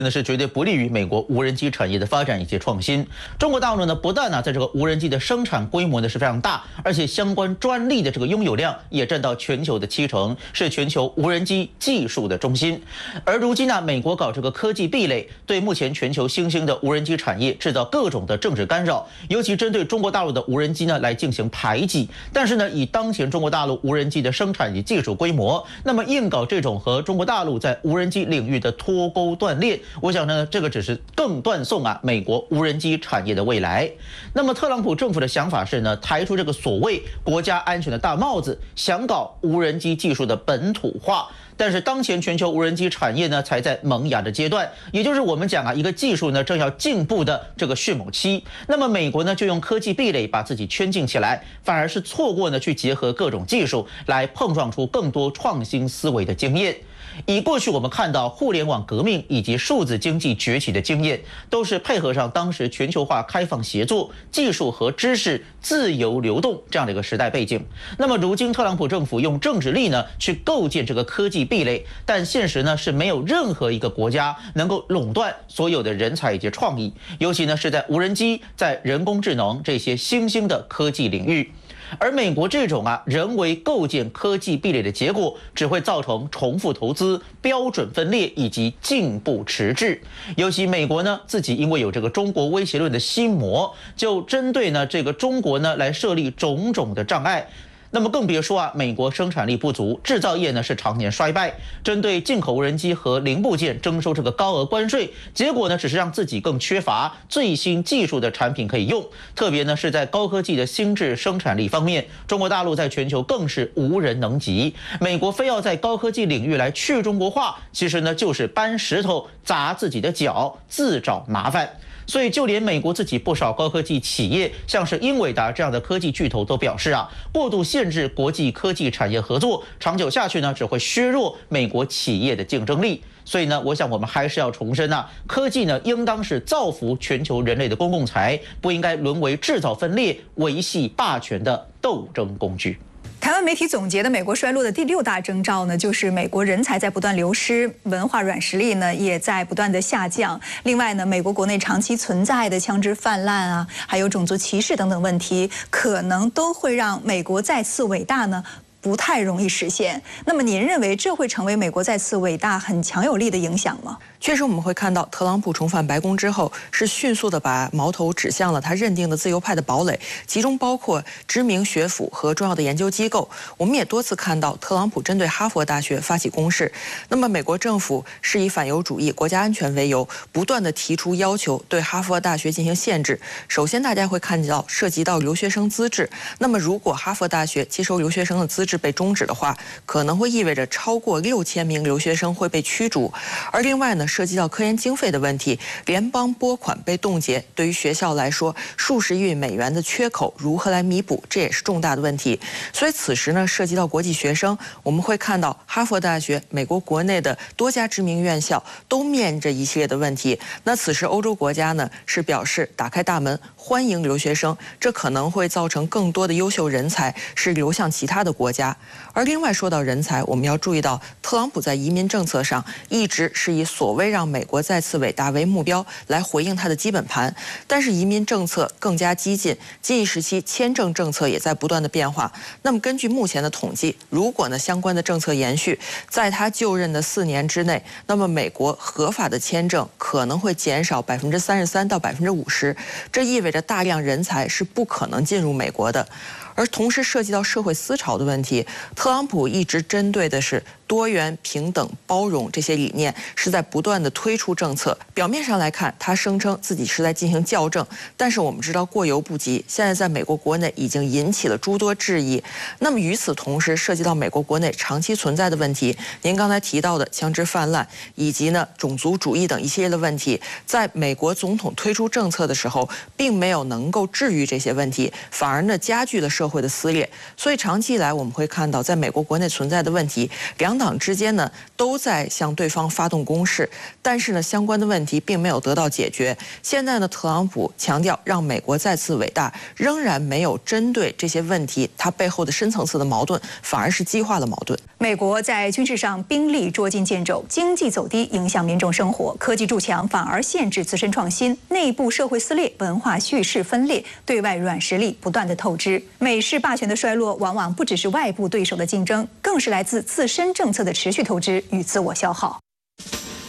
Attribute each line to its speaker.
Speaker 1: 真的是绝对不利于美国无人机产业的发展以及创新。中国大陆呢，不但在这个无人机的生产规模呢是非常大，而且相关专利的这个拥有量也占到全球的70%，是全球无人机技术的中心。而如今呢，美国搞这个科技壁垒，对目前全球新兴的无人机产业制造各种的政治干扰，尤其针对中国大陆的无人机呢来进行排挤。但是呢，以当前中国大陆无人机的生产及技术规模，那么硬搞这种和中国大陆在无人机领域的脱钩断裂。我想呢，这个只是更断送美国无人机产业的未来。那么特朗普政府的想法是呢，抬出这个所谓国家安全的大帽子，想搞无人机技术的本土化。但是当前全球无人机产业呢，才在萌芽的阶段，也就是我们讲一个技术呢正要进步的这个迅猛期。那么美国呢就用科技壁垒把自己圈禁起来，反而是错过呢去结合各种技术来碰撞出更多创新思维的经验。以过去我们看到互联网革命以及数字经济崛起的经验，都是配合上当时全球化开放协作、技术和知识自由流动这样的一个时代背景。那么如今特朗普政府用政治力呢去构建这个科技壁垒，但现实呢是没有任何一个国家能够垄断所有的人才以及创意，尤其呢是在无人机、在人工智能这些新兴的科技领域。而美国这种人为构建科技壁垒的结果，只会造成重复投资、标准分裂以及进步迟滞。尤其美国呢自己因为有这个中国威胁论的心魔，就针对呢这个中国呢来设立种种的障碍。那么更别说美国生产力不足，制造业呢是常年衰败，针对进口无人机和零部件征收这个高额关税，结果呢只是让自己更缺乏最新技术的产品可以用。特别呢是在高科技的新制生产力方面，中国大陆在全球更是无人能及。美国非要在高科技领域来去中国化，其实呢就是搬石头砸自己的脚，自找麻烦。所以就连美国自己不少高科技企业，像是英伟达这样的科技巨头都表示过度限制国际科技产业合作，长久下去呢只会削弱美国企业的竞争力。所以呢，我想我们还是要重申科技呢应当是造福全球人类的公共财，不应该沦为制造分裂、维系霸权的斗争工具。
Speaker 2: 台湾媒体总结的美国衰落的第6大征兆呢，就是美国人才在不断流失，文化软实力呢也在不断的下降。另外呢，美国国内长期存在的枪支泛滥还有种族歧视等等问题，可能都会让美国再次伟大呢不太容易实现。那么您认为这会成为美国再次伟大很强有力的影响吗？
Speaker 3: 确实，我们会看到特朗普重返白宫之后，是迅速的把矛头指向了他认定的自由派的堡垒，其中包括知名学府和重要的研究机构。我们也多次看到特朗普针对哈佛大学发起攻势。那么，美国政府是以反犹主义、国家安全为由，不断的提出要求对哈佛大学进行限制。首先，大家会看到涉及到留学生资质。那么，如果哈佛大学接收留学生的资质被终止的话，可能会意味着超过6000名留学生会被驱逐。而另外呢，涉及到科研经费的问题，联邦拨款被冻结，对于学校来说，数十亿美元的缺口如何来弥补，这也是重大的问题。所以此时呢，涉及到国际学生，我们会看到哈佛大学、美国国内的多家知名院校都面临着一系列的问题。那此时欧洲国家呢是表示打开大门，欢迎留学生，这可能会造成更多的优秀人才是流向其他的国家。而另外说到人才，我们要注意到特朗普在移民政策上一直是以所谓让美国再次伟大为目标来回应他的基本盘，但是移民政策更加激进，近一时期签证政策也在不断的变化。那么根据目前的统计，如果呢相关的政策延续，在他就任的4年之内，那么美国合法的签证可能会减少33%到50%，这意味着大量人才是不可能进入美国的。而同时涉及到社会思潮的问题，特朗普一直针对的是多元、平等、包容这些理念，是在不断的推出政策。表面上来看，他声称自己是在进行校正，但是我们知道过犹不及，现在在美国国内已经引起了诸多质疑。那么与此同时，涉及到美国国内长期存在的问题，您刚才提到的枪支泛滥，以及呢种族主义等一系列的问题，在美国总统推出政策的时候，并没有能够治愈这些问题，反而呢加剧了社会的撕裂。所以长期以来，我们会看到在美国国内存在的问题，2 党之间呢都在向对方发动攻势，但是呢相关的问题并没有得到解决。现在呢，特朗普强调让美国再次伟大，仍然没有针对这些问题它背后的深层次的矛盾，反而是激化了矛盾。
Speaker 2: 美国在军事上兵力捉襟见肘，经济走低影响民众生活，科技筑墙反而限制自身创新，内部社会撕裂，文化叙事分裂，对外软实力不断的透支。美式霸权的衰落，往往不只是外部对手的竞争，更是来自自身政策的持续透支与自我消耗。